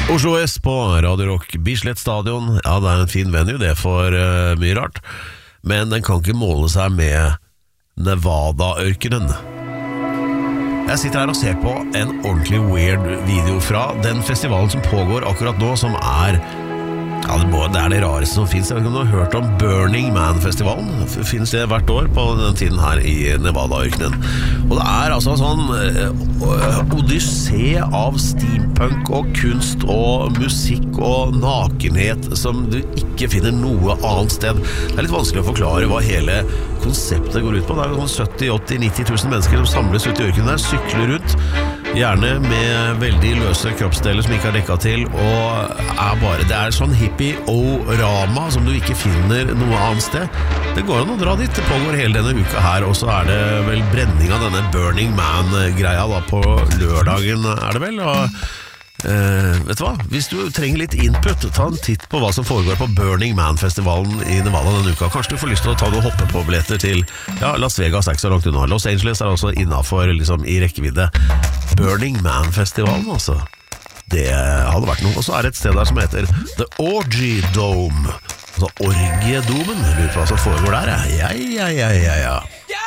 Oslo S på Radio Rock, Bislett Stadion. Ja, det en fin venue, det for mye rart. Men den kan ikke måle seg med Nevada-ørkenen. Jeg sitter her og ser på en ordentlig weird video fra den festivalen som pågår akkurat nå, som ja, det det rareste som finnes. Jeg vet ikke om du har hørt om Burning Man-festivalen. Det finnes det hvert år på den tiden her i Nevada-ørkenen. Og det altså sånn odyssé av steampunk og kunst og musikk og nakenhet som du ikke finner noe annet sted. Det litt vanskelig å forklare hva hele konseptet går ut på. Det sånn 70, 80, 90 000 mennesker som samles ut i ørkenen der, sykler rundt, gjerne med veldig løse kroppsdeler som ikke dekket til, og det sånn hippie-orama som du ikke finner noe annet sted. Det går an å dra dit. Det pågår hele denne uka her, og så det vel brenning av denne Burning Man-greia da på lørdagen, det vel, og vet du hva? Hvis du trenger litt input, ta en titt på hva som foregår på Burning Man-festivalen i Nevada denne uka. Kanskje du får lyst til å ta noen hoppe-på-billetter til Las Vegas ikke så langt unna. Los Angeles også innenfor liksom, i rekkevidde. Burning Man-festivalen altså, det hadde vært noe. Og så det et sted der som heter The Orgy Dome, altså Orgiedomen. Lurer på hva som foregår der. Ja.